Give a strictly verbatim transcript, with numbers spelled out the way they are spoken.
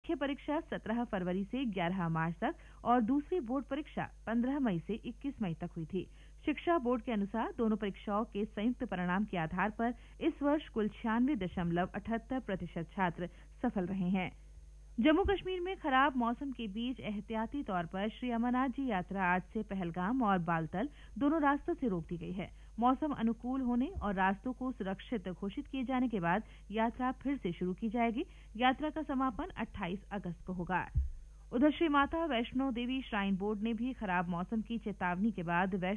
मुख्य परीक्षा सत्रह फरवरी से ग्यारह मार्च तक और दूसरी बोर्ड परीक्षा पंद्रह मई से इक्कीस मई तक हुई थी। शिक्षा बोर्ड के अनुसार दोनों परीक्षाओं के संयुक्त परिणाम के आधार पर इस वर्ष कुल छियानवे दशमलव अठहत्तर प्रतिशत छात्र सफल रहे हैं। जम्मू कश्मीर में खराब मौसम के बीच एहतियाती तौर पर श्री अमरनाथ जी यात्रा आज से पहलगाम और बालतल दोनों रास्तों से रोक दी गई है। मौसम अनुकूल होने और रास्तों को सुरक्षित घोषित किए जाने के बाद यात्रा फिर से शुरू की जाएगी। यात्रा का समापन अट्ठाईस अगस्त को होगा। उधर श्री माता वैष्णो देवी श्राइन बोर्ड ने भी खराब मौसम की चेतावनी के बाद